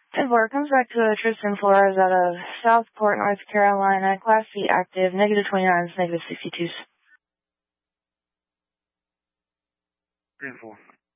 10-4 comes back to Tristan Flores out of Southport, North Carolina. Class C active, negative 29s, negative 62s. 3-4.